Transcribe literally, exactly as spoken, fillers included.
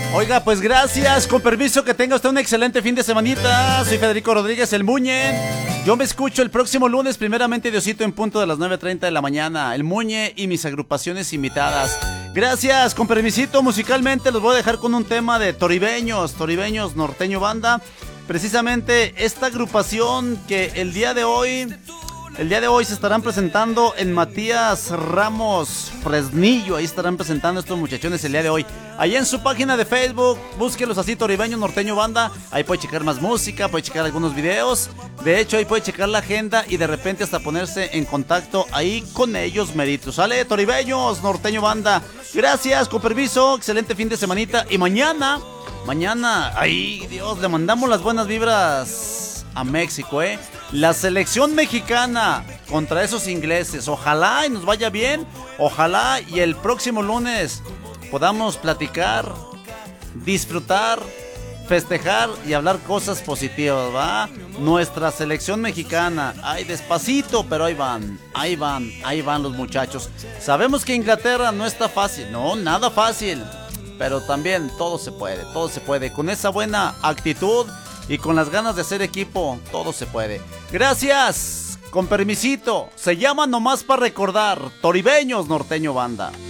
Oiga, pues gracias, con permiso, que tenga usted un excelente fin de semanita. Soy Federico Rodríguez, el Muñe. Yo me escucho el próximo lunes, primeramente Diosito, en punto de las nueve treinta de la mañana. El Muñe y mis agrupaciones invitadas. Gracias, con permisito, musicalmente los voy a dejar con un tema de Toribeños, Toribeños Norteño Banda. Precisamente esta agrupación que el día de hoy... El día de hoy se estarán presentando en Matías Ramos Fresnillo. Ahí estarán presentando estos muchachones el día de hoy. Ahí en su página de Facebook, búsquelos así, Toribeños Norteño Banda. Ahí puede checar más música, puede checar algunos videos. De hecho, ahí puede checar la agenda y de repente hasta ponerse en contacto ahí con ellos meritos. Sale, Toribeños Norteño Banda. Gracias, con permiso, excelente fin de semanita. Y mañana, mañana, ay Dios, le mandamos las buenas vibras a México, eh. La selección mexicana contra esos ingleses. Ojalá y nos vaya bien. Ojalá y el próximo lunes podamos platicar, disfrutar, festejar y hablar cosas positivas, ¿va? Nuestra selección mexicana. Ay, despacito, pero ahí van, ahí van, ahí van los muchachos. Sabemos que Inglaterra no está fácil, no, nada fácil. Pero también todo se puede, todo se puede. Con esa buena actitud y con las ganas de hacer equipo, todo se puede. Gracias, con permisito. Se llama Nomás para Recordar, Toribeños Norteño Banda.